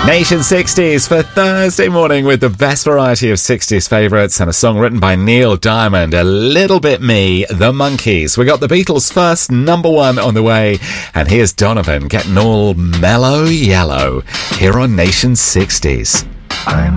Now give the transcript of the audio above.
Nation 60s for Thursday morning with the best variety of 60s favourites and a song written by Neil Diamond, A Little Bit Me, The Monkees. We got the Beatles' first number one on the way, and here's Donovan getting all mellow yellow here on Nation 60s. I'm